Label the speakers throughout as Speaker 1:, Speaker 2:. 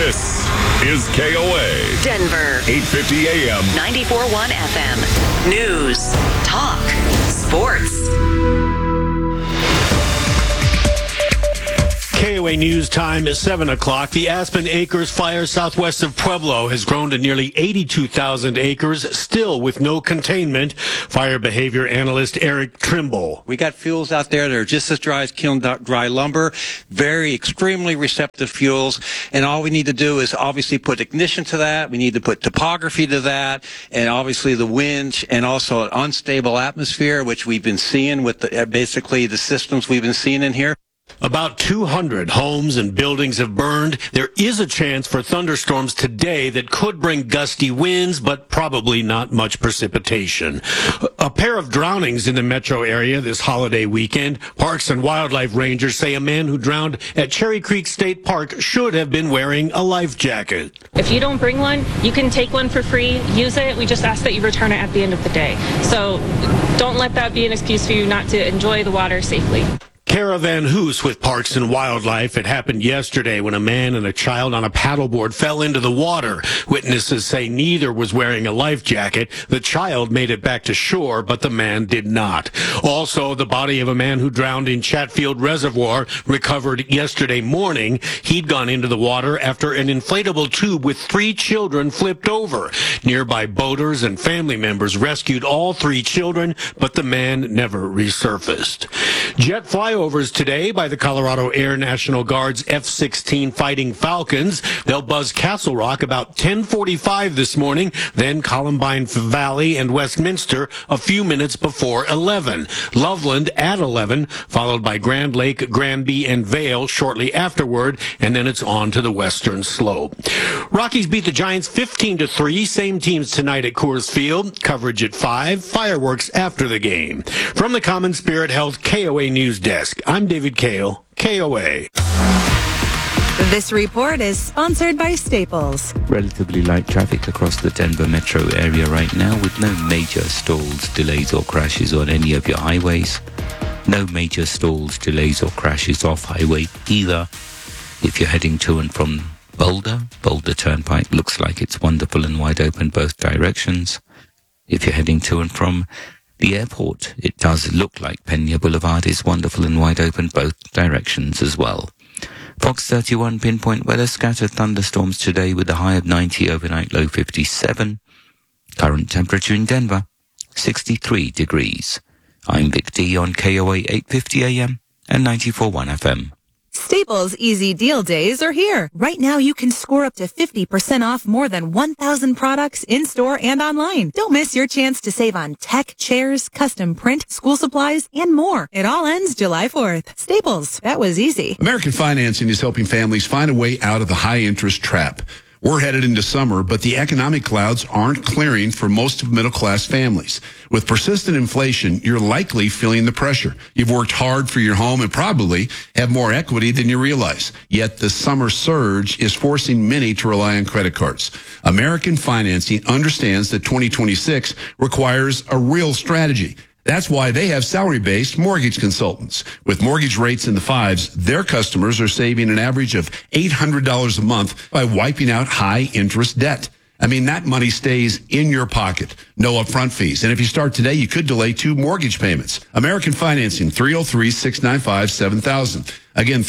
Speaker 1: This is KOA.
Speaker 2: Denver.
Speaker 1: 850 AM.
Speaker 2: 94.1 FM. News. Talk. Sports.
Speaker 3: KOA News time is 7 o'clock. The Aspen Acres fire southwest of Pueblo has grown to nearly 82,000 acres, still with no containment. Fire behavior analyst Eric Trimble.
Speaker 4: We got fuels out there that are just as dry as kiln dry lumber, very extremely receptive fuels, and all we need to do is obviously put ignition to that. We need to put topography to that, and obviously the wind, and also an unstable atmosphere, which we've been seeing with basically the systems we've been seeing in here.
Speaker 3: About 200 homes and buildings have burned. There is a chance for thunderstorms today that could bring gusty winds, but probably not much precipitation. A pair of drownings in the metro area this holiday weekend. Parks and Wildlife Rangers say a man who drowned at Cherry Creek State Park should have been wearing a life jacket.
Speaker 5: If you don't bring one, you can take one for free, use it. We just ask that you return it at the end of the day. So don't let that be an excuse for you not to enjoy the water safely.
Speaker 3: Kara Van Hoos with Parks and Wildlife. It happened yesterday when a man and a child on a paddleboard fell into the water. Witnesses say neither was wearing a life jacket. The child made it back to shore, but the man did not. Also, the body of a man who drowned in Chatfield Reservoir recovered yesterday morning. He'd gone into the water after an inflatable tube with 3 children flipped over. Nearby boaters and family members rescued all 3 children, but the man never resurfaced. Jet flyovers today by the Colorado Air National Guard's F-16 Fighting Falcons. They'll buzz Castle Rock about 10:45 this morning, then Columbine Valley and Westminster a few minutes before 11. Loveland at 11, followed by Grand Lake, Granby, and Vail shortly afterward, and then it's on to the western slope. Rockies beat the Giants 15-3. Same teams tonight at Coors Field. Coverage at 5. Fireworks after the game. From the Common Spirit Health KOA News Desk, I'm David Kale, KOA.
Speaker 6: This report is sponsored by Staples.
Speaker 7: Relatively light traffic across the Denver metro area right now with no major stalls, delays or crashes on any of your highways. No major stalls, delays or crashes off highway either. If you're heading to and from Boulder Turnpike looks like it's wonderful and wide open both directions. If you're heading to and from the airport, it does look like Pena Boulevard is wonderful and wide open both directions as well. Fox 31 pinpoint weather, scattered thunderstorms today with a high of 90, overnight low 57. Current temperature in Denver, 63 degrees. I'm Vic D on KOA 850 AM and 94.1 FM.
Speaker 6: Staples Easy Deal Days are here. Right now, you can score up to 50% off more than 1,000 products in-store and online. Don't miss your chance to save on tech, chairs, custom print, school supplies, and more. It all ends July 4th. Staples, that was easy.
Speaker 8: American Financing is helping families find a way out of the high-interest trap. We're headed into summer, but the economic clouds aren't clearing for most of middle-class families. With persistent inflation, you're likely feeling the pressure. You've worked hard for your home and probably have more equity than you realize. Yet the summer surge is forcing many to rely on credit cards. American Financing understands that 2026 requires a real strategy. That's why they have salary-based mortgage consultants. With mortgage rates in the 5s, their customers are saving an average of $800 a month by wiping out high-interest debt. I mean, that money stays in your pocket. No upfront fees. And if you start today, you could delay 2 mortgage payments. American Financing, 303-695-7000. Again,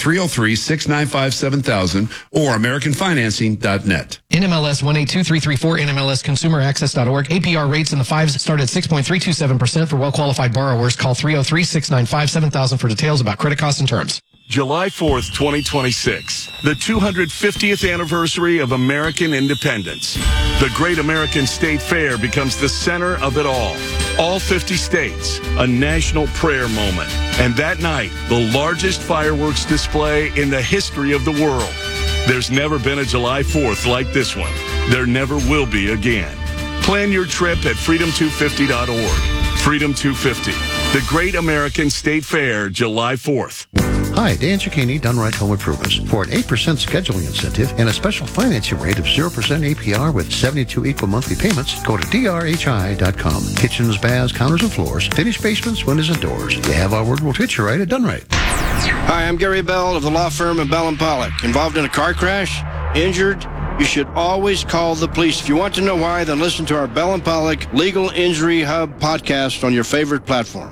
Speaker 8: 303-695-7000 or AmericanFinancing.net.
Speaker 9: NMLS 182334, NMLSConsumerAccess.org. APR rates in the 5s start at 6.327% for well-qualified borrowers. Call 303-695-7000 for details about credit costs and terms.
Speaker 1: July 4th, 2026, the 250th anniversary of American independence. The Great American State Fair becomes the center of it all. All 50 states, a national prayer moment. And that night, the largest fireworks display in the history of the world. There's never been a July 4th like this one. There never will be again. Plan your trip at freedom250.org. Freedom 250, the Great American State Fair, July 4th.
Speaker 10: Hi, Dan Cicchini, Dunright Home Improvements. For an 8% scheduling incentive and a special financing rate of 0% APR with 72 equal monthly payments, go to drhi.com. Kitchens, baths, counters, and floors, finished basements, windows, and doors. You have our word, we'll treat you right at Dunright.
Speaker 11: Hi, I'm Gary Bell of the law firm of Bell & Pollock. Involved in a car crash? injured, you should always call the police. If you want to know why, then listen to our Bell & Pollock Legal Injury Hub podcast on your favorite platform.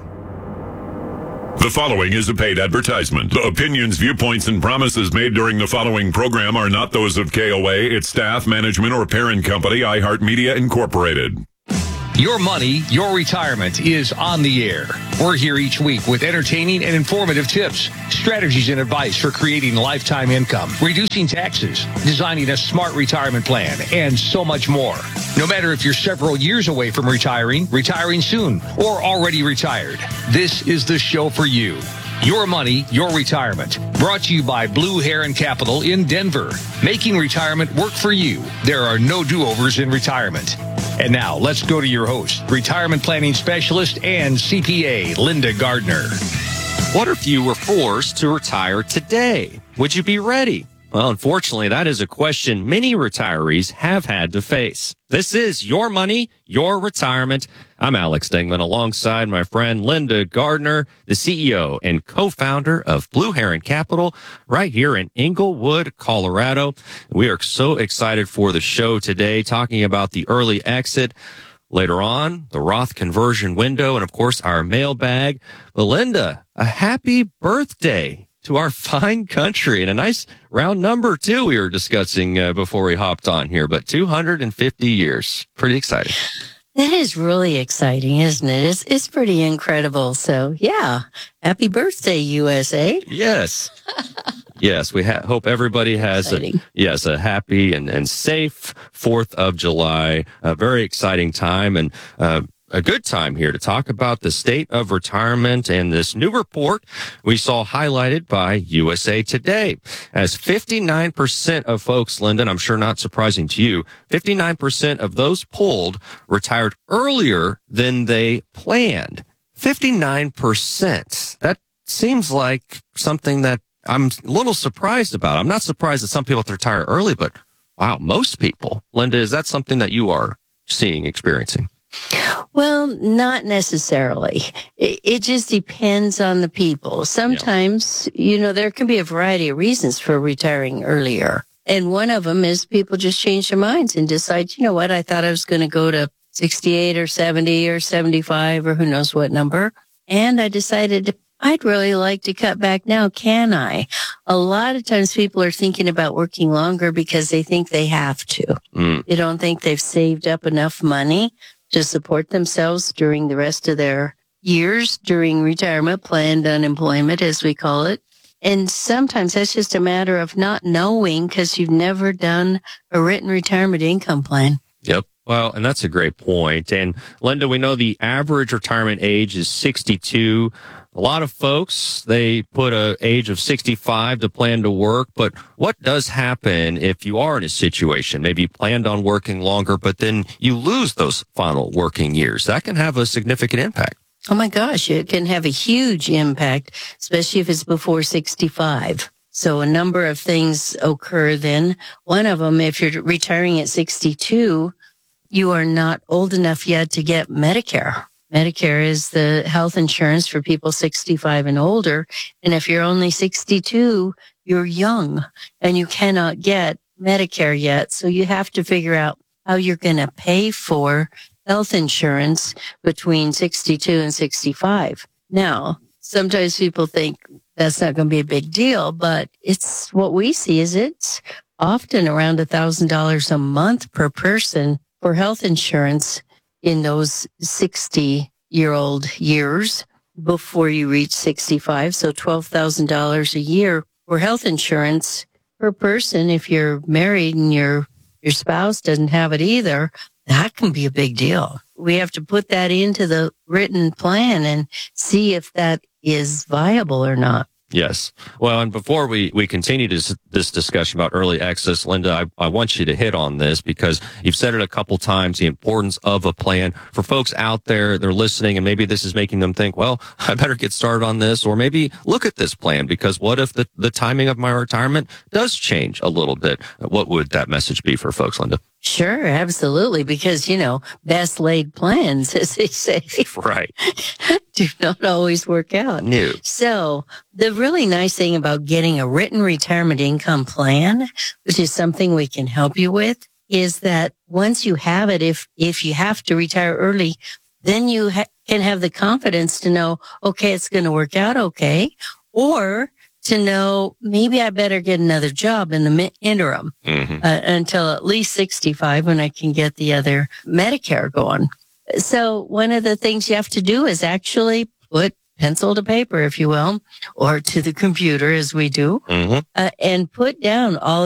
Speaker 12: The following is a paid advertisement. The opinions, viewpoints, and promises made during the following program are not those of KOA, its staff, management, or parent company, iHeartMedia Incorporated.
Speaker 13: Your money, your retirement is on the air. We're here each week with entertaining and informative tips, strategies, and advice for creating lifetime income, reducing taxes, designing a smart retirement plan, and so much more. No matter if you're several years away from retiring, retiring soon, or already retired, this is the show for you. Your money, your retirement. Brought to you by Blue Heron Capital in Denver. Making retirement work for you. There are no do-overs in retirement. And now, let's go to your host, retirement planning specialist and CPA, Linda Gardner.
Speaker 14: What if you were forced to retire today? Would you be ready? Well, unfortunately, that is a question many retirees have had to face. This is Your Money, Your Retirement. I'm Alex Dingman alongside my friend Linda Gardner, the CEO and co-founder of Blue Heron Capital right here in Englewood, Colorado. We are so excited for the show today, talking about the early exit. Later on, the Roth conversion window and, of course, our mailbag. Linda, a happy birthday to our fine country, and a nice round number, too, we were discussing before we hopped on here, but 250 years. Pretty exciting.
Speaker 15: That is really exciting, isn't it? It's pretty incredible. So, yeah, happy birthday, USA.
Speaker 14: Yes. Yes, we hope everybody has a happy and safe 4th of July. A very exciting time and a good time here to talk about the state of retirement and this new report we saw highlighted by USA Today. As 59% of folks, Linda, I'm sure not surprising to you, 59% of those polled retired earlier than they planned. 59%. That seems like something that I'm a little surprised about. I'm not surprised that some people retire early, but wow, most people. Linda, is that something that you are seeing, experiencing?
Speaker 15: Well, not necessarily. It just depends on the people. Sometimes, there can be a variety of reasons for retiring earlier. And one of them is people just change their minds and decide, you know what, I thought I was going to go to 68 or 70 or 75 or who knows what number. And I decided I'd really like to cut back now. Can I? A lot of times people are thinking about working longer because they think they have to. They don't think they've saved up enough money to support themselves during the rest of their years during retirement, planned unemployment, as we call it. And sometimes that's just a matter of not knowing because you've never done a written retirement income plan.
Speaker 14: Yep. Well, and that's a great point. And Linda, we know the average retirement age is 62. A lot of folks, they put an age of 65 to plan to work. But what does happen if you are in a situation, maybe you planned on working longer, but then you lose those final working years? That can have a significant impact.
Speaker 15: Oh my gosh, it can have a huge impact, especially if it's before 65. So a number of things occur then. One of them, if you're retiring at 62, you are not old enough yet to get Medicare. Medicare is the health insurance for people 65 and older. And if you're only 62, you're young and you cannot get Medicare yet. So you have to figure out how you're going to pay for health insurance between 62 and 65. Now, sometimes people think that's not going to be a big deal, but it's what we see is it's often around $1,000 a month per person for health insurance in those 60-year-old years before you reach 65. So $12,000 a year for health insurance per person. If you're married and your spouse doesn't have it either, that can be a big deal. We have to put that into the written plan and see if that is viable or not.
Speaker 14: Yes. Well, and before we continue this discussion about early exits, Linda, I want you to hit on this because you've said it a couple times, the importance of a plan. For folks out there, they're listening, and maybe this is making them think, well, I better get started on this, or maybe look at this plan, because what if the timing of my retirement does change a little bit? What would that message be for folks, Linda?
Speaker 15: Sure, absolutely. Because, best laid plans, as they say,
Speaker 14: Right.
Speaker 15: do not always work out.
Speaker 14: No.
Speaker 15: So the really nice thing about getting a written retirement income plan, which is something we can help you with, is that once you have it, if you have to retire early, then you can have the confidence to know, okay, it's going to work out okay, or to know maybe I better get another job in the interim until at least 65 when I can get the other Medicare going. So one of the things you have to do is actually put pencil to paper, if you will, or to the computer as we do, and put down all